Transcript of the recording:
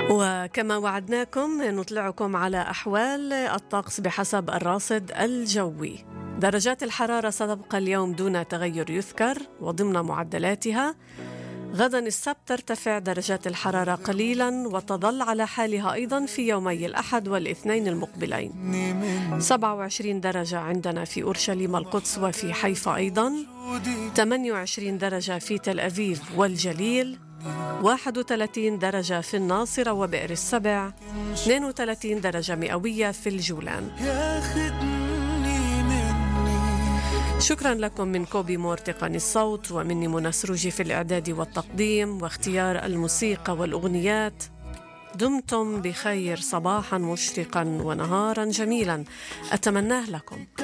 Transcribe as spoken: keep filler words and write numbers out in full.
وكما وعدناكم نطلعكم على أحوال الطقس بحسب الراصد الجوي. درجات الحرارة ستبقى اليوم دون تغير يذكر وضمن معدلاتها. غدا السبت ترتفع درجات الحرارة قليلا وتظل على حالها أيضا في يومي الأحد والاثنين المقبلين. سبعة وعشرين درجة عندنا في أورشليم القدس وفي حيفا أيضا، ثمانية وعشرين درجة في تل أبيب والجليل، واحد وثلاثين درجة في الناصرة وبئر السبع، اثنين وثلاثين درجة مئوية في الجولان. شكرا لكم من كوبي مور تقني الصوت، ومني منى سروجي في الإعداد والتقديم واختيار الموسيقى والأغنيات. دمتم بخير، صباحا مشرقا ونهارا جميلا أتمناه لكم.